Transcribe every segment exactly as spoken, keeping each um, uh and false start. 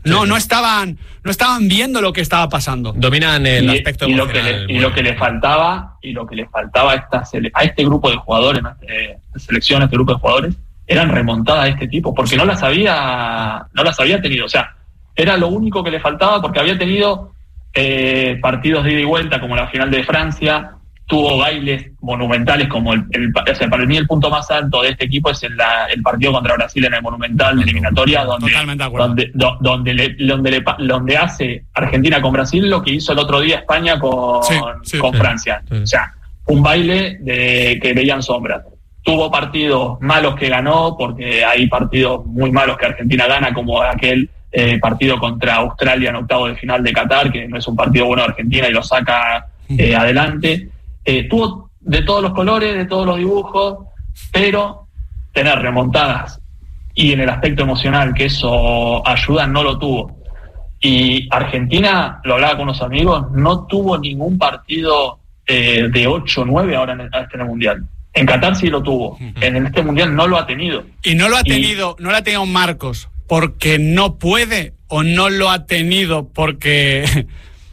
No, no estaban, no estaban viendo lo que estaba pasando. Dominan el y, aspecto y emocional. Lo que le, y lo que le faltaba, y lo que le faltaba a, esta, a este grupo de jugadores, a esta selección, a este grupo de jugadores, eran remontadas de este tipo, porque no las había, no las había tenido. O sea, era lo único que le faltaba, porque había tenido eh, partidos de ida y vuelta, como la final de Francia. Tuvo bailes monumentales como el, el, o sea, para mí el punto más alto de este equipo es el, la, el partido contra Brasil en el Monumental de eliminatoria, donde donde, do, donde, le, donde, le, donde hace Argentina con Brasil lo que hizo el otro día España con, sí, sí, con sí, Francia. Sí. O sea, un baile de que veían sombras. Tuvo partidos malos que ganó, porque hay partidos muy malos que Argentina gana, como aquel eh, partido contra Australia en octavo de final de Qatar, que no es un partido bueno de Argentina y lo saca eh, adelante. Eh, tuvo de todos los colores, de todos los dibujos, pero tener remontadas y en el aspecto emocional que eso ayuda, no lo tuvo. Y Argentina, lo hablaba con unos amigos, no tuvo ningún partido eh, de ocho nueve ahora en el, en el Mundial. En Qatar sí lo tuvo, uh-huh. En este Mundial no lo ha tenido. Y no lo ha tenido, y, no lo ha tenido Marcos porque no puede, o no lo ha tenido porque...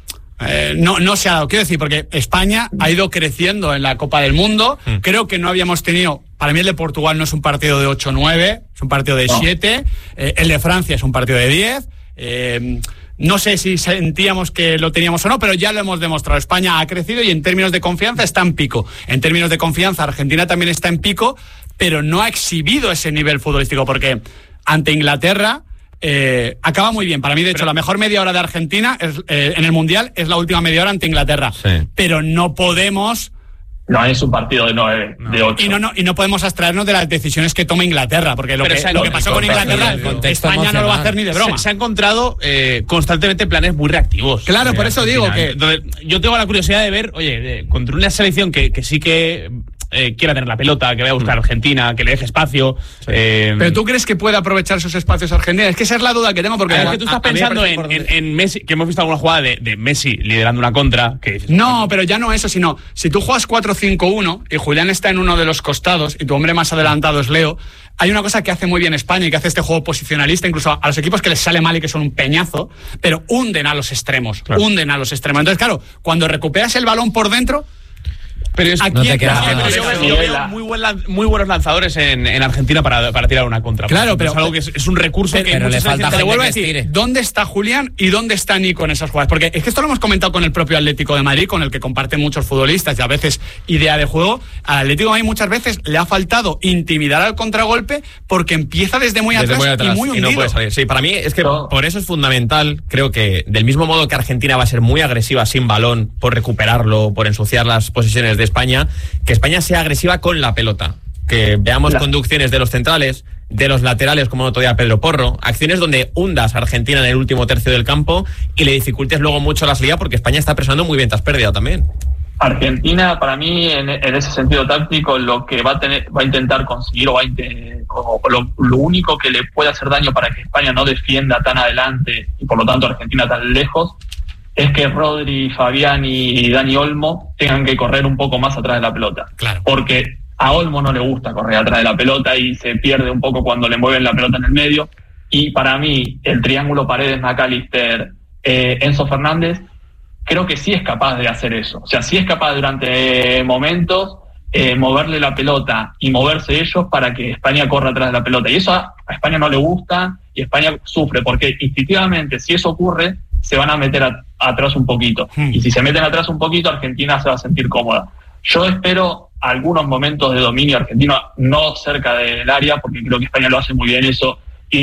Eh, no, no se ha dado, quiero decir, porque España ha ido creciendo en la Copa del Mundo. Mm. Creo que no habíamos tenido, para mí el de Portugal no es un partido de ocho nueve, es un partido de siete, no. eh, el de Francia es un partido de diez. Eh, no sé si sentíamos que lo teníamos o no, pero ya lo hemos demostrado. España ha crecido y en términos de confianza está en pico. En términos de confianza Argentina también está en pico, pero no ha exhibido ese nivel futbolístico, porque ante Inglaterra... Eh, acaba muy bien. Para mí, de hecho, pero, la mejor media hora de Argentina es, eh, en el Mundial es la última media hora ante Inglaterra. Sí. Pero no podemos... No es un partido de nueve, no. de ocho. Y no, no, y no podemos abstraernos de las decisiones que toma Inglaterra, porque lo, que, o sea, lo que pasó con Inglaterra, España no lo va a hacer ni de broma. Se, se ha encontrado eh, constantemente planes muy reactivos. Claro, por eso digo que... Entonces, yo tengo la curiosidad de ver, oye, de, contra una selección que, que sí que... Eh, quiera tener la pelota, que vaya a buscar a Argentina, que le deje espacio. Sí. Eh, ¿Pero tú crees que puede aprovechar esos espacios Argentina? Es que esa es la duda que tengo, porque... Es que tú estás a, pensando a en, en, en Messi, que hemos visto alguna jugada de, de Messi liderando una contra. Que dices, no, pero ya no eso, sino si tú juegas cuatro cinco uno y Julián está en uno de los costados y tu hombre más adelantado es Leo, hay una cosa que hace muy bien España y que hace este juego posicionalista, incluso a los equipos que les sale mal y que son un peñazo, pero hunden a los extremos, claro. hunden a los extremos. Entonces, claro, cuando recuperas el balón por dentro... Pero es, no te quedas, pero yo, veo, yo veo muy, buen, muy buenos lanzadores en, en Argentina para, para tirar una contra. Claro, pero es algo que es, es un recurso pero, que pero le falta. Te lo vuelvo a decir, ¿dónde está Julián y dónde está Nico en esas jugadas? Porque es que esto lo hemos comentado con el propio Atlético de Madrid, con el que comparten muchos futbolistas y a veces idea de juego. Al Atlético de Madrid muchas veces le ha faltado intimidar al contragolpe porque empieza desde muy, desde atrás, muy atrás y muy hundido. Y no puede salir. Sí, para mí es que no. por eso es fundamental. Creo que del mismo modo que Argentina va a ser muy agresiva sin balón por recuperarlo, por ensuciar las posiciones de España, que España sea agresiva con la pelota, que veamos la... conducciones de los centrales, de los laterales, como el otro día Pedro Porro, acciones donde hundas a Argentina en el último tercio del campo y le dificultes luego mucho la salida, porque España está presionando muy bien, te has perdido también. Argentina, para mí, en, en ese sentido táctico, lo que va a tener, va a intentar conseguir o va a intentar, o lo, lo único que le puede hacer daño para que España no defienda tan adelante y por lo tanto Argentina tan lejos, es que Rodri, Fabián y Dani Olmo tengan que correr un poco más atrás de la pelota. Claro. Porque a Olmo no le gusta correr atrás de la pelota y se pierde un poco cuando le mueven la pelota en el medio. Y para mí, el triángulo Paredes, McAllister, eh, Enzo Fernández, creo que sí es capaz de hacer eso. O sea, sí es capaz durante momentos eh, moverle la pelota y moverse ellos para que España corra atrás de la pelota. Y eso a, a España no le gusta y España sufre, porque instintivamente, si eso ocurre, se van a meter a, atrás un poquito. Hmm. Y si se meten atrás un poquito, Argentina se va a sentir cómoda. Yo espero algunos momentos de dominio argentino, no cerca del área, porque creo que España lo hace muy bien eso.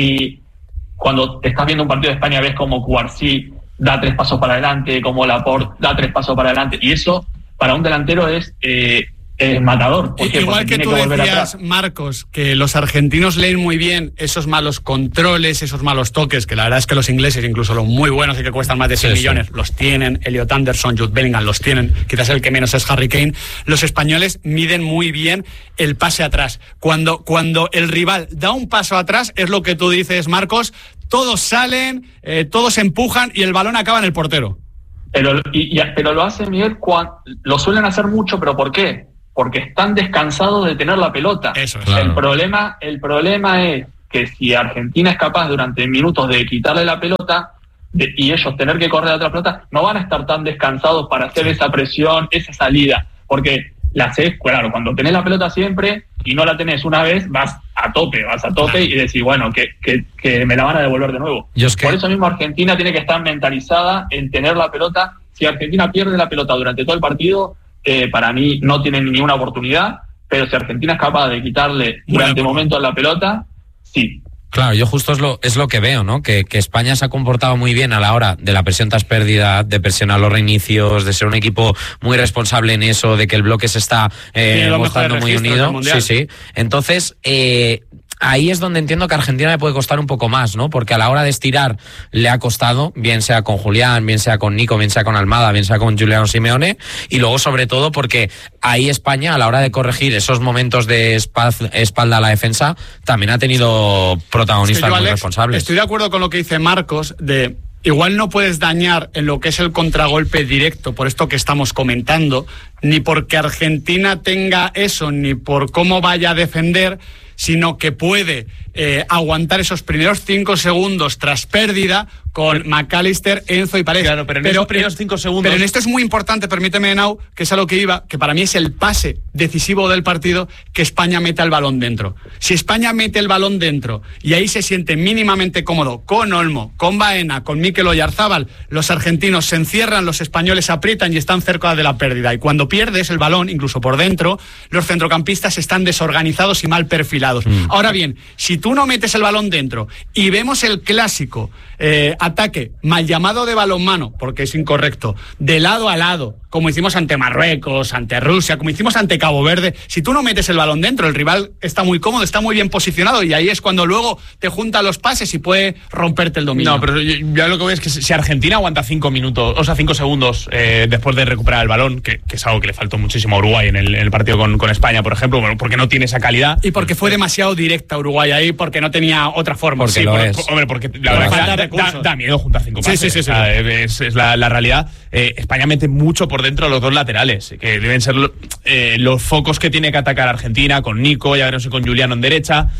Y cuando te estás viendo un partido de España, ves como Cubarsí da tres pasos para adelante, como Laporte da tres pasos para adelante. Y eso, para un delantero, es... Eh, es matador. ¿Por qué? Igual que tú que decías, Marcos, que los argentinos leen muy bien esos malos controles, esos malos toques, que la verdad es que los ingleses, incluso los muy buenos y que cuestan más de cien sí, millones, sí. los tienen. Elliot Anderson, Jude Bellingham los tienen. Quizás el que menos es Harry Kane. Los españoles miden muy bien el pase atrás. Cuando, cuando el rival da un paso atrás, es lo que tú dices, Marcos, todos salen, eh, todos empujan y el balón acaba en el portero. Pero, y, y, pero lo hacen, Miguel, cuando, lo suelen hacer mucho, ¿pero por qué? Porque están descansados de tener la pelota. Eso es, el claro. problema, el problema es que si Argentina es capaz durante minutos de quitarle la pelota de, y ellos tener que correr a otra pelota, no van a estar tan descansados para hacer esa presión, esa salida, porque la haces, claro, cuando tenés la pelota siempre y no la tenés una vez, vas a tope, vas a tope y decís, bueno, que, que, que me la van a devolver de nuevo. Es que... Por eso mismo Argentina tiene que estar mentalizada en tener la pelota. Si Argentina pierde la pelota durante todo el partido, eh, para mí no tiene ninguna oportunidad, pero si Argentina es capaz de quitarle durante bueno, momentos la pelota, sí. Claro, yo justo es lo, es lo que veo, ¿no? Que, que España se ha comportado muy bien a la hora de la presión tras pérdida, de presionar los reinicios, de ser un equipo muy responsable en eso, de que el bloque se está eh, mostrando muy unido. Sí, sí. Entonces, eh, ahí es donde entiendo que a Argentina le puede costar un poco más, ¿no? Porque a la hora de estirar le ha costado, bien sea con Julián, bien sea con Nico, bien sea con Almada, bien sea con Giuliano Simeone, y luego sobre todo porque ahí España a la hora de corregir esos momentos de espalda a la defensa también ha tenido protagonistas es que yo, muy Alex, responsables. Estoy de acuerdo con lo que dice Marcos de... Igual no puedes dañar en lo que es el contragolpe directo, por esto que estamos comentando, ni porque Argentina tenga eso, ni por cómo vaya a defender, sino que puede eh, aguantar esos primeros cinco segundos tras pérdida con McAllister, Enzo y Paredes. Claro, pero en pero, esos primeros cinco segundos... Pero en esto es muy importante, permíteme, Nau, que es a lo que iba, que para mí es el pase decisivo del partido, que España meta el balón dentro. Si España mete el balón dentro y ahí se siente mínimamente cómodo con Olmo, con Baena, con Mikel Oyarzábal, los argentinos se encierran, los españoles aprietan y están cerca de la pérdida. Y cuando pierdes el balón, incluso por dentro, los centrocampistas están desorganizados y mal perfilados. Mm. Ahora bien, si tú no metes el balón dentro y vemos el clásico eh, ataque mal llamado de balonmano, porque es incorrecto, de lado a lado, como hicimos ante Marruecos, ante Rusia, como hicimos ante Cabo Verde, si tú no metes el balón dentro, el rival está muy cómodo, está muy bien posicionado y ahí es cuando luego te juntan los pases y puede romperte el dominio. No, pero yo, yo lo que veo es que si Argentina aguanta cinco minutos, o sea, cinco segundos eh, después de recuperar el balón, que, que es algo que le faltó muchísimo a Uruguay en el, en el partido con, con España, por ejemplo, bueno, porque no tiene esa calidad. Y porque fue demasiado directa Uruguay ahí, porque no tenía otra forma. Porque sí, lo por, es. Por, hombre, porque la verdad da, da, da, da miedo juntar cinco pases. Sí, sí, sí, sí. O sea, es, es la, la realidad. Eh, España mete mucho por dentro a los dos laterales, que deben ser eh, los focos que tiene que atacar Argentina, con Nico, ya veremos si con Giuliano en derecha.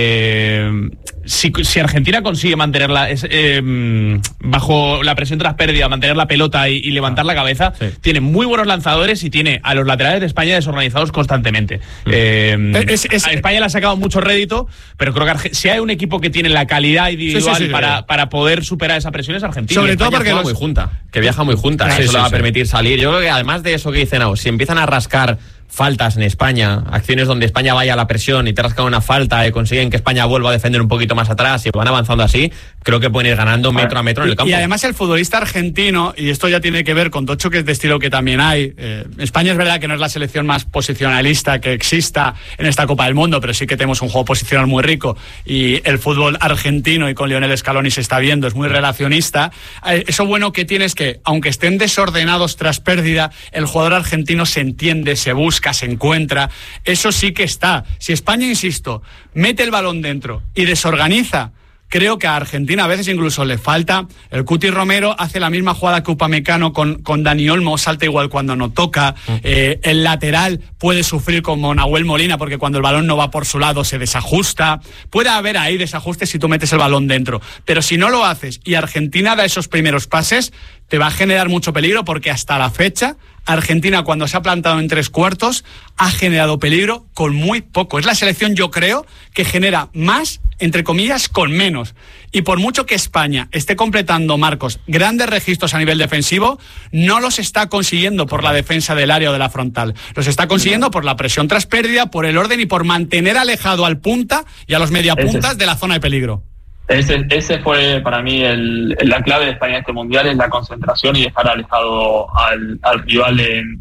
Eh, si, si Argentina consigue mantenerla es, eh, bajo la presión tras pérdida, mantener la pelota y, y levantar la cabeza, sí. Tiene muy buenos lanzadores y tiene a los laterales de España desorganizados constantemente. Mm. Eh, es, es, a España le ha sacado mucho rédito, pero creo que Arge- si hay un equipo que tiene la calidad individual sí, sí, sí, para, sí. para poder superar esa presión es Argentina. Sobre todo porque los... muy junta, que viaja muy junta, sí, eso sí, le va sí. a permitir salir. Yo creo que además de eso que dicen, no, si empiezan a rascar faltas en España, acciones donde España vaya a la presión y te rascan una falta y consiguen que España vuelva a defender un poquito más atrás y van avanzando así, creo que pueden ir ganando metro a metro en el campo. Y además el futbolista argentino, y esto ya tiene que ver con todo choques de estilo que también hay, eh, España es verdad que no es la selección más posicionalista que exista en esta Copa del Mundo, pero sí que tenemos un juego posicional muy rico y el fútbol argentino, y con Lionel Scaloni se está viendo, es muy relacionista. Eh, eso bueno que tiene es que, aunque estén desordenados tras pérdida, el jugador argentino se entiende, se busca, se encuentra, eso sí que está. Si España, insisto, mete el balón dentro y desorganiza, creo que a Argentina a veces incluso le falta. El Cuti Romero hace la misma jugada que Upamecano con, con Dani Olmo, salta igual cuando no toca. Eh, el lateral puede sufrir como Nahuel Molina, porque cuando el balón no va por su lado se desajusta. Puede haber ahí desajustes si tú metes el balón dentro, pero si no lo haces y Argentina da esos primeros pases, te va a generar mucho peligro, porque hasta la fecha Argentina, cuando se ha plantado en tres cuartos, ha generado peligro con muy poco. Es la selección, yo creo, que genera más, entre comillas, con menos. Y por mucho que España esté completando, Marcos, grandes registros a nivel defensivo, no los está consiguiendo por la defensa del área o de la frontal. Los está consiguiendo por la presión tras pérdida, por el orden y por mantener alejado al punta y a los mediapuntas de la zona de peligro. Ese, ese fue para mí el, la clave de España en este mundial, es la concentración y dejar alejado al, al rival en,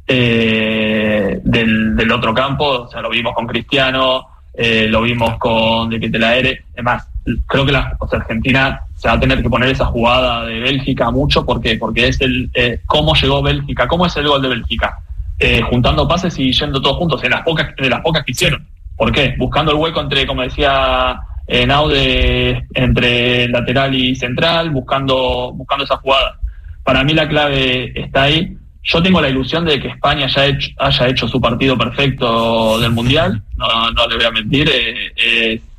eh, del, del otro campo. O sea, lo vimos con Cristiano, eh, lo vimos con De Ketelaere. Además, creo que la o sea, Argentina se va a tener que poner esa jugada de Bélgica mucho, porque porque es el eh, cómo llegó Bélgica, cómo es el gol de Bélgica, eh, juntando pases y yendo todos juntos en las pocas de las pocas que hicieron. ¿Por qué? Buscando el hueco entre, como decía en Aude, entre lateral y central, buscando buscando esa jugada. Para mí la clave está ahí. Yo tengo la ilusión de que España ya hecho, haya hecho su partido perfecto del Mundial, no, no le voy a mentir, eh, eh,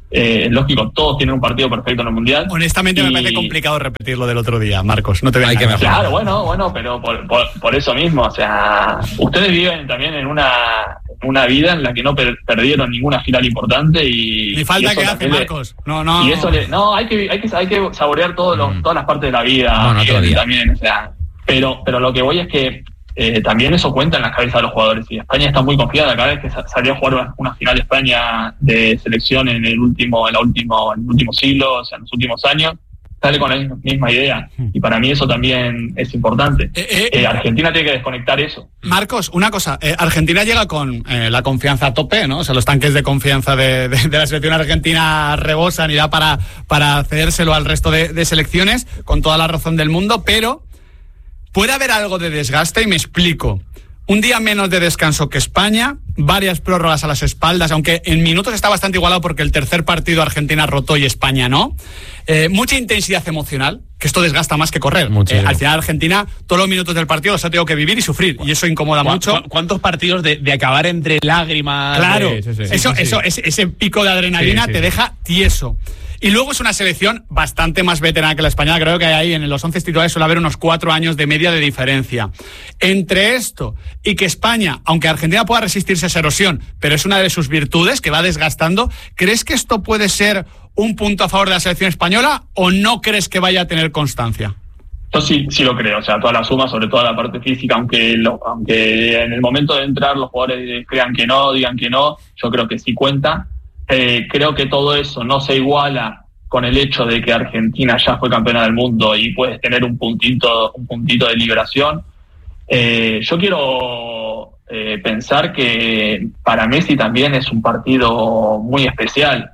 Eh, es lógico, todos tienen un partido perfecto en el Mundial. Honestamente, y... me parece complicado repetirlo del otro día, Marcos. No te voy a engañar. Claro, bueno, bueno, pero por, por, por eso mismo, o sea, ustedes viven también en una, en una vida en la que no per, perdieron ninguna final importante y. Ni falta y que hace, Marcos. No, no. Y eso le, no, hay que, hay que, hay que saborear todos los, mm. todas las partes de la vida. No, no, Miguel, también, o sea, pero, pero lo que voy es que Eh, también eso cuenta en las cabezas de los jugadores, y España está muy confiada. Cada vez que salió a jugar una final de España de selección en el último en, la último, en el último siglo, o sea, en los últimos años, sale con la misma idea, y para mí eso también es importante. Eh, eh, eh, Argentina tiene que desconectar eso. Marcos, una cosa, eh, Argentina llega con eh, la confianza a tope, ¿no? O sea, los tanques de confianza de, de, de la selección argentina rebosan y da para, para cedérselo al resto de, de selecciones, con toda la razón del mundo, pero puede haber algo de desgaste, y me explico. Un día menos de descanso que España, varias prórrogas a las espaldas, aunque en minutos está bastante igualado porque el tercer partido Argentina rotó y España no. Eh, mucha intensidad emocional, que esto desgasta más que correr. Eh, al final Argentina, todos los minutos del partido los ha tenido que vivir y sufrir, y eso incomoda ¿Cu- mucho. ¿Cuántos partidos de, de acabar entre lágrimas? Claro, de... sí, sí, sí, eso, sí, eso, sí. Ese, ese pico de adrenalina sí, sí, te deja tieso. Y luego es una selección bastante más veterana que la española. Creo que ahí en los once titulares suele haber unos cuatro años de media de diferencia. Entre esto y que España, aunque Argentina pueda resistirse a esa erosión, pero es una de sus virtudes que va desgastando, ¿crees que esto puede ser un punto a favor de la selección española o no crees que vaya a tener constancia? Yo sí, sí lo creo, o sea, toda la suma, sobre todo la parte física, aunque lo, aunque en el momento de entrar los jugadores crean que no, digan que no, yo creo que sí cuenta. Eh, creo que todo eso no se iguala con el hecho de que Argentina ya fue campeona del mundo y puedes tener un puntito, un puntito de liberación. Eh, yo quiero eh, pensar que para Messi también es un partido muy especial.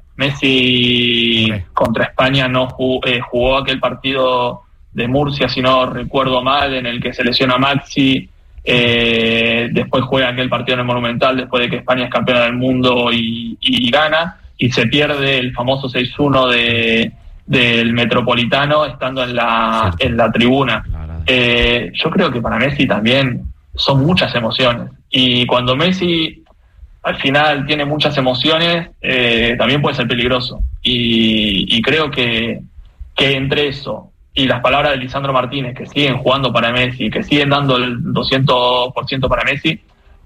Messi okay. contra España no jugó, eh, jugó aquel partido de Murcia, si no recuerdo mal, en el que se lesiona Maxi. Eh, después juega aquel partido en el Monumental después de que España es campeona del mundo y, y gana, y se pierde el famoso seis uno de, del Metropolitano estando en la, en la tribuna. Eh, yo creo que para Messi también son muchas emociones, y cuando Messi al final tiene muchas emociones eh, también puede ser peligroso, y, y creo que, que entre eso y las palabras de Lisandro Martínez, que siguen jugando para Messi, que siguen dando el doscientos por ciento para Messi,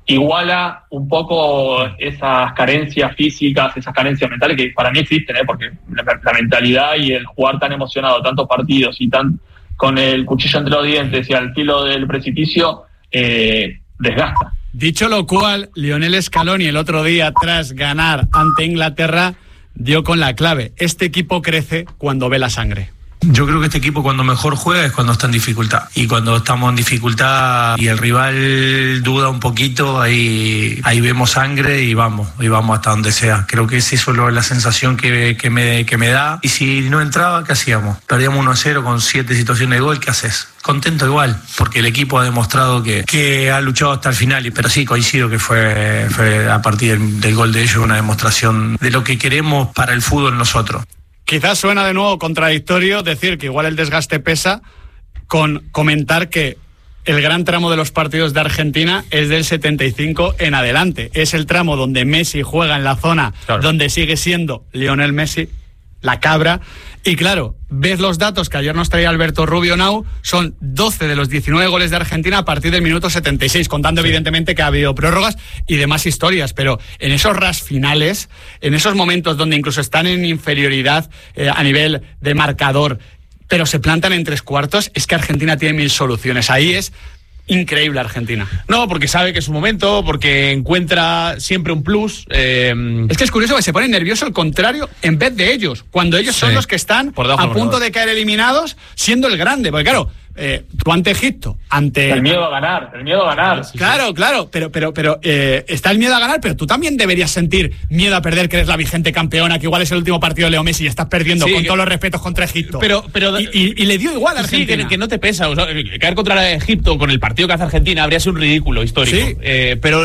iguala un poco esas carencias físicas, esas carencias mentales que para mí existen, ¿eh? Porque la, la mentalidad y el jugar tan emocionado tantos partidos y tan con el cuchillo entre los dientes y al filo del precipicio, eh, desgasta. Dicho lo cual, Lionel Scaloni el otro día, tras ganar ante Inglaterra, dio con la clave. Este equipo crece cuando ve la sangre. Yo creo que este equipo cuando mejor juega es cuando está en dificultad, y cuando estamos en dificultad y el rival duda un poquito, ahí, ahí vemos sangre y vamos, y vamos hasta donde sea. Creo que es eso la sensación que, que, me, que me da. Y si no entraba, ¿qué hacíamos? Perdíamos uno a cero con siete situaciones de gol, ¿qué haces? Contento igual, porque el equipo ha demostrado que, que ha luchado hasta el final, pero sí coincido que fue, fue a partir del, del gol de ellos una demostración de lo que queremos para el fútbol nosotros. Quizás suena de nuevo contradictorio decir que igual el desgaste pesa, con comentar que el gran tramo de los partidos de Argentina es del setenta y cinco en adelante. Es el tramo donde Messi juega en la zona, claro, donde sigue siendo Lionel Messi, la cabra. Y claro, ves los datos que ayer nos traía Alberto Rubio Now, son doce de los diecinueve goles de Argentina a partir del minuto setenta y seis, contando sí. evidentemente que ha habido prórrogas y demás historias, pero en esos ras finales, en esos momentos donde incluso están en inferioridad eh, a nivel de marcador, pero se plantan en tres cuartos, es que Argentina tiene mil soluciones. Ahí es increíble Argentina. No, porque sabe que es su momento, porque encuentra siempre un plus. Eh... Es que es curioso que se pone nervioso el contrario en vez de ellos, cuando ellos sí. son los que están a punto de caer eliminados, siendo el grande. Porque claro, eh, tú ante Egipto, ante... El miedo a ganar, el miedo a ganar. Claro, claro, pero, pero, pero eh, está el miedo a ganar, pero tú también deberías sentir miedo a perder, que eres la vigente campeona, que igual es el último partido de Leo Messi y estás perdiendo sí, con que... todos los respetos contra Egipto. Pero, pero, y, y, y le dio igual a Argentina. Sí, que, que no te pesa. O sea, caer contra Egipto con el partido que hace Argentina habría sido un ridículo histórico. Sí. Eh, pero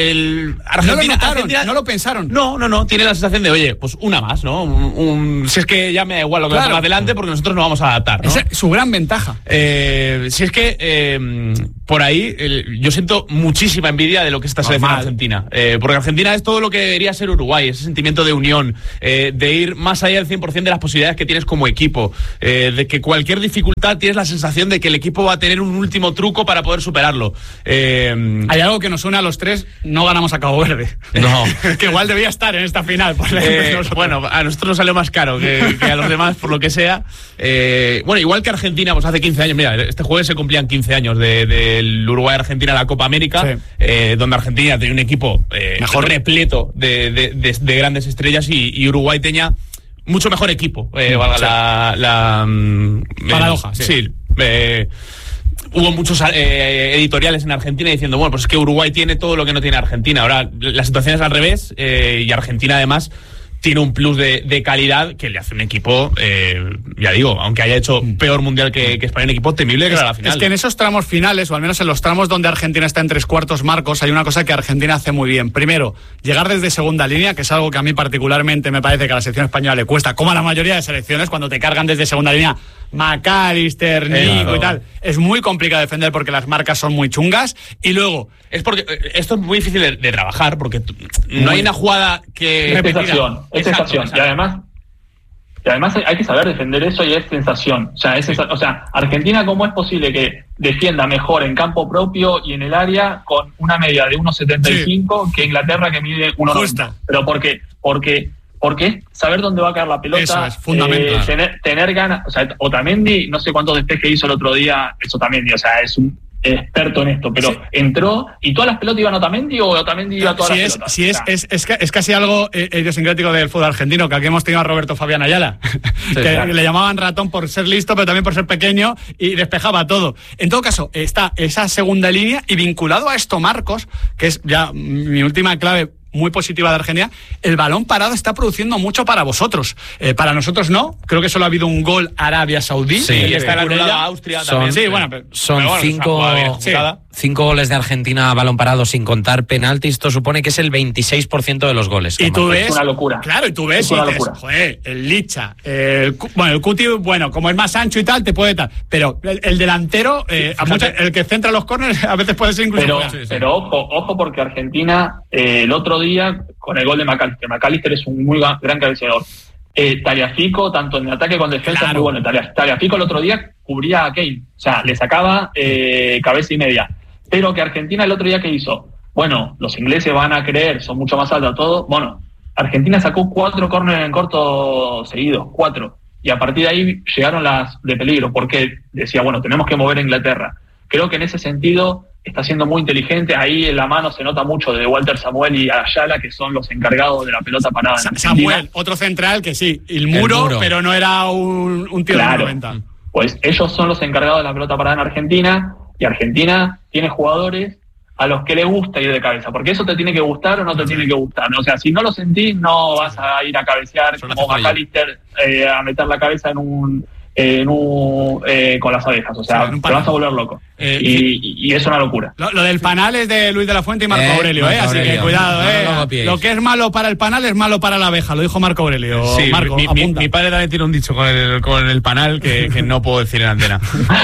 el Argentina, no lo notaron, Argentina no lo pensaron. No, no, no. Tiene la sensación de, oye, pues una más, ¿no? Un, un, si es que ya me da igual lo que claro. va adelante, porque nosotros nos vamos a adaptar, ¿no? Esa es su gran ventaja. Eh, si es que Eh, por ahí el, yo siento muchísima envidia de lo que es esta selección argentina, eh, porque Argentina es todo lo que debería ser Uruguay, ese sentimiento de unión, eh, de ir más allá del cien por ciento de las posibilidades que tienes como equipo, eh, de que cualquier dificultad tienes la sensación de que el equipo va a tener un último truco para poder superarlo. Eh, Hay algo que nos une a los tres, no ganamos a Cabo Verde. No. Que igual debía estar en esta final. Por eh, bueno, a nosotros nos salió más caro que, que a los demás, por lo que sea. Eh, bueno, igual que Argentina, pues hace quince años, mira, este jueves se cumplían quince años del de, Uruguay-Argentina en la Copa América, sí. eh, donde Argentina tenía un equipo eh, mejor repleto de, de, de, de grandes estrellas y, y Uruguay tenía mucho mejor equipo. Eh, valga sí. la, la paradoja. Eh, sí. sí eh, Hubo muchos eh, editoriales en Argentina diciendo, bueno, pues es que Uruguay tiene todo lo que no tiene Argentina. Ahora la situación es al revés eh, y Argentina además tiene un plus de, de calidad que le hace un equipo, eh, ya digo, aunque haya hecho peor mundial que, que España, un equipo temible que es, era la final. Es que en esos tramos finales, o al menos en los tramos donde Argentina está en tres cuartos, Marcos, hay una cosa que Argentina hace muy bien. Primero, llegar desde segunda línea, que es algo que a mí particularmente me parece que a la selección española le cuesta, como a la mayoría de selecciones, cuando te cargan desde segunda línea, McAllister, Nico claro. y tal, es muy complicado defender porque las marcas son muy chungas. Y luego, es porque esto es muy difícil de, de trabajar, porque t- no hay una jugada que... Es sensación, es sensación. Y además, y además hay que saber defender eso y es sensación. O sea, es esa, o sea, Argentina, ¿cómo es posible que defienda mejor en campo propio y en el área con una media de uno setenta y cinco sí. que Inglaterra, que mide uno noventa? Pero ¿por qué? Porque... Porque es saber dónde va a caer la pelota, eso es fundamental. Eh, tener, tener ganas, o sea, Otamendi, no sé cuántos despejes hizo el otro día, es Otamendi, o sea, es un experto en esto, pero sí. entró y todas las pelotas iban a Otamendi o Otamendi iba a todas sí las es, pelotas. Sí, es, es, es, es casi algo eh, idiosincrático del fútbol argentino, que aquí hemos tenido a Roberto Fabián Ayala, sí, que claro. le llamaban ratón por ser listo, pero también por ser pequeño y despejaba todo. En todo caso, está esa segunda línea y vinculado a esto, Marcos, que es ya mi última clave muy positiva de Argentina, el balón parado está produciendo mucho para vosotros. Eh, para nosotros no, creo que solo ha habido un gol Arabia Saudí. Sí, y está anulado Austria son, también. Sí, bueno, pero, son pero bueno, cinco, sí. cinco goles de Argentina a balón parado sin contar penaltis. Esto supone que es el veintiséis por ciento de los goles. Y tú ves, es una locura. Claro, y tú ves es una y dices, locura. joder, el Licha, el, bueno, el Cuti, bueno, como es más ancho y tal, te puede tal. Pero el, el delantero, eh, sí, a mucha, el que centra los córneres, a veces puede ser incluso. Pero, sí, sí. pero ojo, ojo, porque Argentina, eh, el otro día, con el gol de McAllister, McAllister es un muy gran cabeceador. Eh, Tagliafico, tanto en ataque como en defensa, claro. muy bueno. Tagliafico el otro día cubría a Kane, o sea, le sacaba eh, cabeza y media. Pero que Argentina el otro día, ¿qué hizo? Bueno, los ingleses van a creer, son mucho más altos todo. Bueno, Argentina sacó cuatro córneres en corto seguidos, cuatro. Y a partir de ahí llegaron las de peligro, porque decía, bueno, tenemos que mover a Inglaterra. Creo que en ese sentido está siendo muy inteligente. Ahí en la mano se nota mucho de Walter Samuel y Ayala, que son los encargados de la pelota parada. Sa- Samuel, otro central que sí, el muro, el muro. pero no era un, un tiro claro. de noventa. Pues ellos son los encargados de la pelota parada en Argentina, y Argentina tiene jugadores a los que le gusta ir de cabeza, porque eso te tiene que gustar o no te sí. tiene que gustar. O sea, si no lo sentís, no vas a ir a cabecear son como McAllister, eh, a meter la cabeza en un... En un, eh, con las abejas, o sea, sí, te vas a volver loco. Eh, y, y es una locura. Lo, lo del panal es de Luis de la Fuente y Marco eh, Aurelio, Marco eh, Aurelio. Así que cuidado, no, eh. No, no lo que es malo para el panal es malo para la abeja, lo dijo Marco Aurelio. Sí, Marco, mi, mi, mi padre también tiene un dicho con el, con el panal que, que no puedo decir en antena.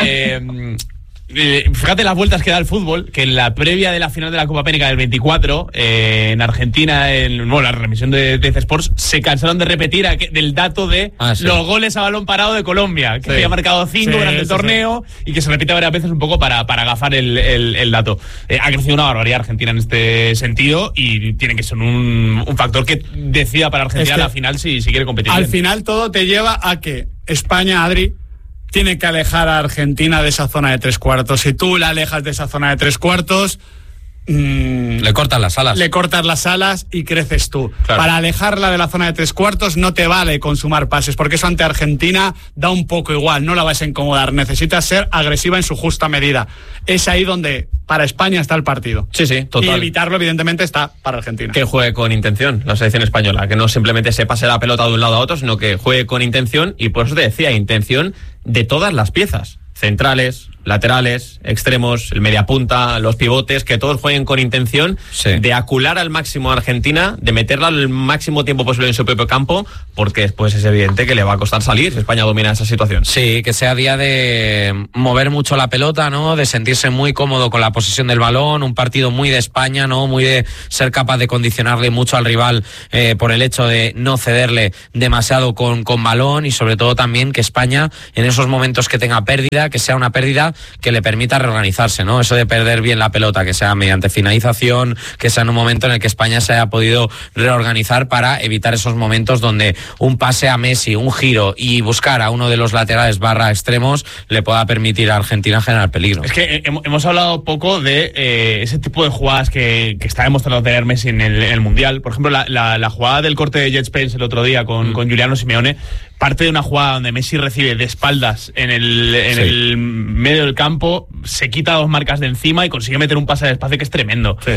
eh, Eh, fíjate las vueltas que da el fútbol, que en la previa de la final de la Copa América del veinticuatro, eh, en Argentina, en bueno, la remisión de, de Sports, se cansaron de repetir a, del dato de ah, sí. los goles a balón parado de Colombia, que sí. había marcado cinco sí, durante el torneo sí. y que se repite varias veces un poco para, para agafar el, el, el dato. Eh, ha crecido una barbaridad Argentina en este sentido y tiene que ser un, un factor que decida para Argentina es que la final si, si quiere competir. Al bien. final todo te lleva a que España, Adri, tiene que alejar a Argentina de esa zona de tres cuartos. Si tú la alejas de esa zona de tres cuartos, mmm, le cortas las alas. Le cortas las alas y creces tú. Claro. Para alejarla de la zona de tres cuartos no te vale con sumar pases, porque eso ante Argentina da un poco igual, no la vas a incomodar. Necesitas ser agresiva en su justa medida. Es ahí donde para España está el partido. Sí, sí, total. Y evitarlo, evidentemente, está para Argentina. Que juegue con intención la selección española, que no simplemente se pase la pelota de un lado a otro, sino que juegue con intención, y por eso te decía, intención de todas las piezas, centrales, laterales, extremos, el mediapunta, los pivotes, que todos jueguen con intención sí. de acular al máximo a Argentina, de meterla el máximo tiempo posible en su propio campo, porque después es evidente que le va a costar salir si España domina esa situación. Sí, que sea día de mover mucho la pelota, ¿no? De sentirse muy cómodo con la posesión del balón, un partido muy de España, ¿no? Muy de ser capaz de condicionarle mucho al rival eh, por el hecho de no cederle demasiado con, con balón, y sobre todo también que España en esos momentos que tenga pérdida, que sea una pérdida que le permita reorganizarse, ¿no? Eso de perder bien la pelota, que sea mediante finalización, que sea en un momento en el que España se haya podido reorganizar para evitar esos momentos donde un pase a Messi, un giro y buscar a uno de los laterales barra extremos le pueda permitir a Argentina generar peligro. Es que hemos hablado poco de eh, ese tipo de jugadas que, que está demostrando tener Messi en el, en el Mundial. Por ejemplo, la, la, la jugada del corte de Jet Spence el otro día con, mm. con Giuliano Simeone, parte de una jugada donde Messi recibe de espaldas en el, en sí. el medio del campo, se quita dos marcas de encima y consigue meter un pase de espacio que es tremendo. Sí.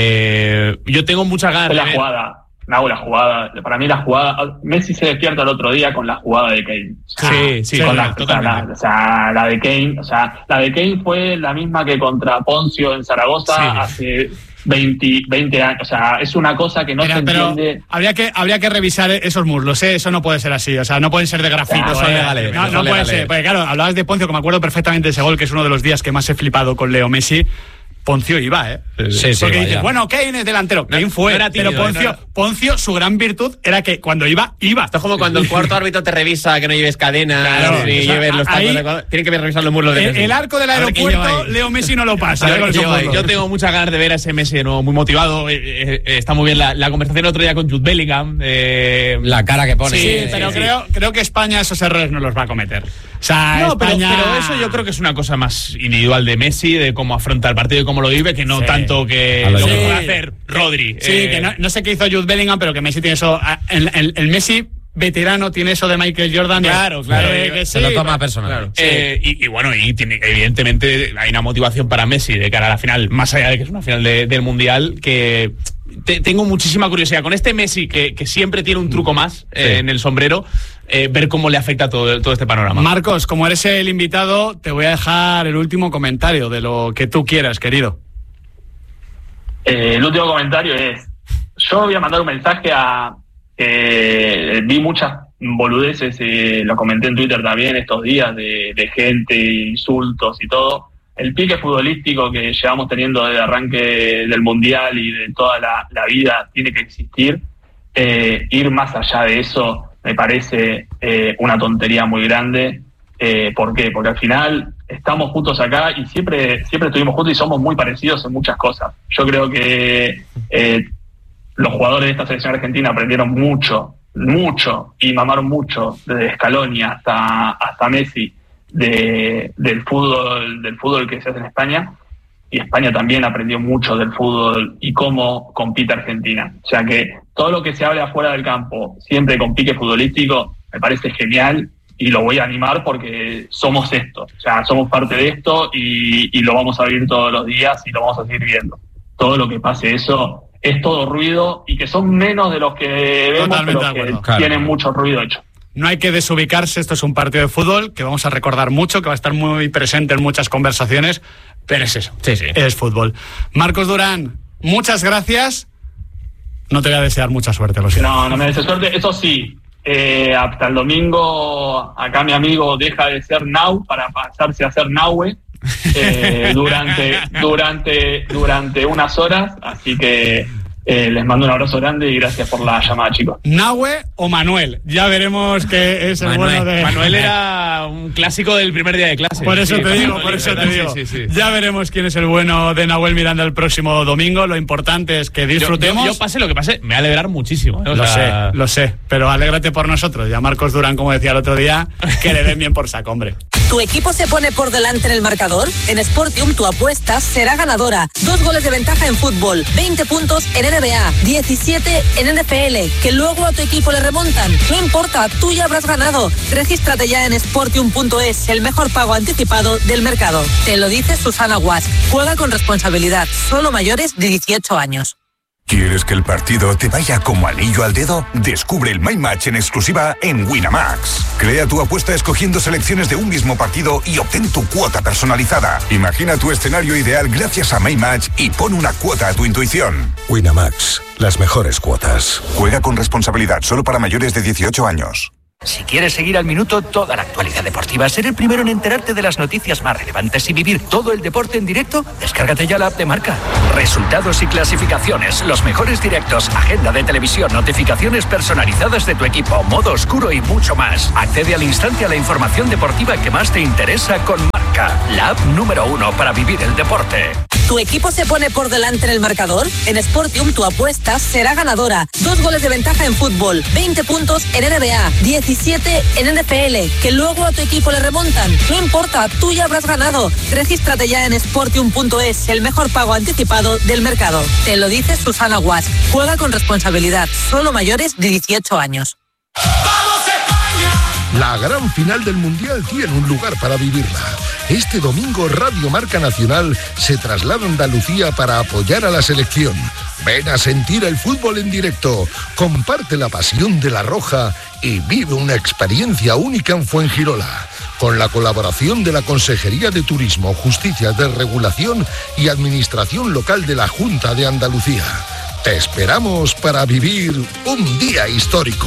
Eh, yo tengo muchas ganas de la ver... jugada. No, la jugada, para mí la jugada, Messi se despierta el otro día con la jugada de Kane. O sea, sí, sí, con sí, la, totalmente. O sea, la, o sea, la de Kane, o sea, la de Kane fue la misma que contra Poncio en Zaragoza sí. hace veinte, veinte años. O sea, es una cosa que no pero, se entiende. Pero habría que, habría que revisar esos muslos, ¿eh? Eso no puede ser así. O sea, no pueden ser de grafito. Son legales. No, no puede ser. Porque claro, hablabas de Poncio, que me acuerdo perfectamente de ese gol, que es uno de los días que más he flipado con Leo Messi. Poncio iba, ¿eh? Sí, sí, porque vaya. dices, bueno, Kane es delantero. Kane no, fue, no tímido, pero Poncio, no, no. Poncio, su gran virtud era que cuando iba, iba. Esto es como cuando el cuarto árbitro te revisa que no lleves cadena, claro, ni o sea, lleves los tacos de... Tienen que revisar los muslos de el, el arco del aeropuerto, Leo Messi no lo pasa. ¿eh? Yo, yo tengo muchas ganas de ver a ese Messi de nuevo, muy motivado. Eh, eh, está muy bien la, la conversación el otro día con Jude Bellingham. Eh, la cara que pone. Sí, sí pero sí, creo, sí. creo que España esos errores no los va a cometer. O sea, no, España... pero, pero eso yo creo que es una cosa más individual de Messi, de cómo afronta el partido y cómo lo vive, que no sí. tanto que lo sí. que puede hacer Rodri. Sí, eh. que no, no sé qué hizo Jude Bellingham, pero que Messi tiene eso. El, el, el Messi veterano tiene eso de Michael Jordan. Claro, claro. Eh, que se sí, lo toma personal. Claro. Sí. Eh, y, y bueno, y tiene, evidentemente hay una motivación para Messi de cara a la final, más allá de que es una final de, del Mundial, que te, tengo muchísima curiosidad. Con este Messi, que, que siempre tiene un truco más eh, sí. en el sombrero, eh, ver cómo le afecta todo, todo este panorama. Marcos, como eres el invitado, te voy a dejar el último comentario de lo que tú quieras, querido. Eh, el último comentario es, yo voy a mandar un mensaje a... Eh, vi muchas boludeces, eh, lo comenté en Twitter también estos días, de, de gente, insultos y todo. El pique futbolístico que llevamos teniendo desde el arranque del Mundial y de toda la, la vida tiene que existir. Eh, ir más allá de eso me parece eh, una tontería muy grande. Eh, ¿Por qué? Porque al final estamos juntos acá y siempre, siempre estuvimos juntos y somos muy parecidos en muchas cosas. Yo creo que eh, los jugadores de esta selección argentina aprendieron mucho, mucho y mamaron mucho desde Scaloni hasta, hasta Messi de, del fútbol, del fútbol que se hace en España, y España también aprendió mucho del fútbol y cómo compite Argentina. O sea que todo lo que se hable afuera del campo, siempre con pique futbolístico, me parece genial y lo voy a animar porque somos esto. O sea, somos parte de esto y, y lo vamos a vivir todos los días y lo vamos a seguir viendo. Todo lo que pase eso es todo ruido y que son menos de los que vemos, totalmente, pero que claro. tienen mucho ruido hecho. No hay que desubicarse, esto es un partido de fútbol que vamos a recordar mucho, que va a estar muy presente en muchas conversaciones, pero es eso, sí, sí. es fútbol. Marcos Durán, muchas gracias. No te voy a desear mucha suerte, lo siento. No, no me desees suerte, eso sí, eh, hasta el domingo acá mi amigo deja de ser Nau para pasarse a ser Nahue. Eh, durante durante durante unas horas, así que eh, les mando un abrazo grande y gracias por la llamada, chicos. ¿Nahue o Manuel? Ya veremos qué es el Manuel. bueno de... Manuel era un clásico del primer día de clase. Por eso sí, te digo, por eso te digo. Sí, sí, sí. Ya veremos quién es el bueno de Nahuel Miranda el próximo domingo. Lo importante es que disfrutemos. Yo, yo, yo pase lo que pase, me va a alegrar muchísimo. ¿eh? O lo sea... sé, lo sé, pero alégrate por nosotros. Ya Marcos Durán, como decía el otro día, que le den bien por saco, hombre. ¿Tu equipo se pone por delante en el marcador? En Sportium tu apuesta será ganadora. Dos goles de ventaja en fútbol, veinte puntos en N B A, diecisiete en N F L, que luego a tu equipo le remontan. No importa, tú ya habrás ganado. Regístrate ya en sportium punto es, el mejor pago anticipado del mercado. Te lo dice Susana Guas. Juega con responsabilidad, solo mayores de dieciocho años. ¿Quieres que el partido te vaya como anillo al dedo? Descubre el My Match en exclusiva en Winamax. Crea tu apuesta escogiendo selecciones de un mismo partido y obtén tu cuota personalizada. Imagina tu escenario ideal gracias a My Match y pon una cuota a tu intuición. Winamax, las mejores cuotas. Juega con responsabilidad, solo para mayores de dieciocho años. Si quieres seguir al minuto toda la actualidad deportiva, ser el primero en enterarte de las noticias más relevantes y vivir todo el deporte en directo, descárgate ya la app de Marca. Resultados y clasificaciones, los mejores directos, agenda de televisión, notificaciones personalizadas de tu equipo, modo oscuro y mucho más. Accede al instante a la información deportiva que más te interesa con Marca, la app número uno para vivir el deporte. ¿Tu equipo se pone por delante en el marcador? En Sportium tu apuesta será ganadora. Dos goles de ventaja en fútbol, veinte puntos en N B A, diecisiete en N F L, que luego a tu equipo le remontan. No importa, tú ya habrás ganado. Regístrate ya en sportium punto es, el mejor pago anticipado del mercado. Te lo dice Susana Guas. Juega con responsabilidad, solo mayores de dieciocho años. ¡Vamos España! La gran final del Mundial tiene un lugar para vivirla. Este domingo Radio Marca Nacional se traslada a Andalucía para apoyar a la selección. Ven a sentir el fútbol en directo, comparte la pasión de la Roja y vive una experiencia única en Fuengirola. Con la colaboración de la Consejería de Turismo, Justicia de Regulación y Administración Local de la Junta de Andalucía. Te esperamos para vivir un día histórico.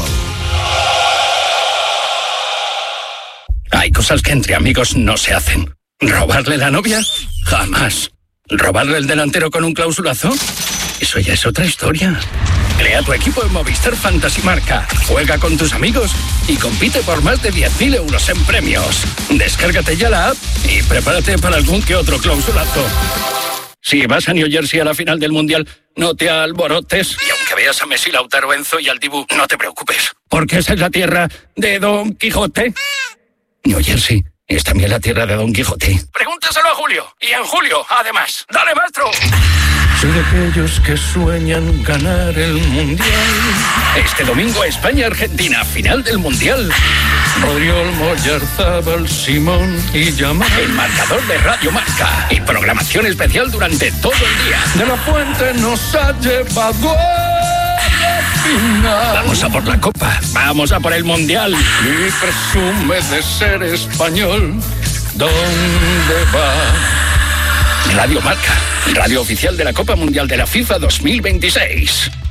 Hay cosas que entre amigos no se hacen. ¿Robarle la novia? Jamás. ¿Robarle el delantero con un clausulazo? Eso ya es otra historia. Crea tu equipo en Movistar Fantasy Marca. Juega con tus amigos y compite por más de diez mil euros en premios. Descárgate ya la app y prepárate para algún que otro clausulazo. Si vas a New Jersey a la final del Mundial, no te alborotes. Y aunque veas a Messi, Lautaro, Enzo y al Dibu, no te preocupes. Porque esa es la tierra de Don Quijote. New Jersey es también la tierra de Don Quijote. Pregúntaselo a Julio. Y en julio, además. ¡Dale, maestro! Soy de aquellos que sueñan ganar el Mundial. Este domingo, España-Argentina, final del Mundial. Rodriol, Moyarzábal, Simón y Yamal. El marcador de Radio Marca. Y programación especial durante todo el día. De la Fuente nos ha llevado a la final. Vamos a por la Copa. Vamos a por el Mundial. Y presume de ser español. ¿Dónde va? Radio Marca, radio oficial de la Copa Mundial de la FIFA dos mil veintiséis.